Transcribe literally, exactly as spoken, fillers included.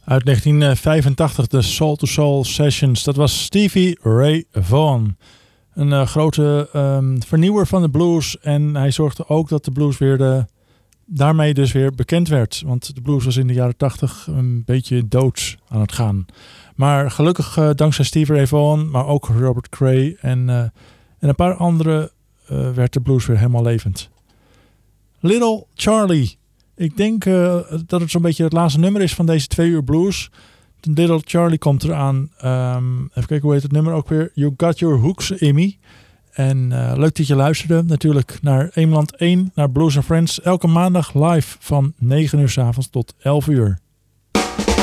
Uit negentien vijfentachtig, de Soul to Soul Sessions. Dat was Stevie Ray Vaughan. Een uh, grote um, vernieuwer van de blues. En hij zorgde ook dat de blues weer de, daarmee dus weer bekend werd. Want de blues was in de jaren tachtig een beetje dood aan het gaan. Maar gelukkig uh, dankzij Stevie Ray Vaughan, maar ook Robert Cray en, uh, en een paar anderen uh, werd de blues weer helemaal levend. Little Charlie. Ik denk uh, dat het zo'n beetje het laatste nummer is van deze twee uur blues. Little Charlie komt eraan. Um, even kijken, hoe heet het nummer ook weer? You Got Your Hooks in Me. En uh, leuk dat je luisterde natuurlijk naar Eemland één, naar Blues and Friends. Elke maandag live van negen uur 's avonds tot elf uur.